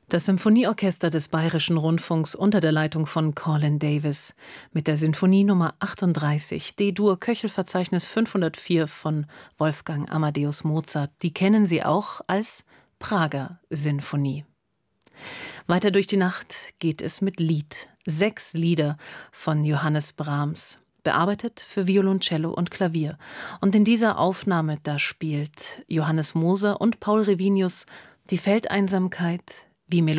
Das Symphonieorchester des Bayerischen Rundfunks unter der Leitung von Colin Davis mit der Sinfonie Nummer 38, D-Dur-Köchelverzeichnis 504 von Wolfgang Amadeus Mozart. Die kennen Sie auch als Prager Sinfonie. Weiter durch die Nacht geht es mit Lied. 6 Lieder von Johannes Brahms, bearbeitet für Violoncello und Klavier. Und in dieser Aufnahme, da spielt Johannes Moser und Paul Revinius die Feldeinsamkeit wie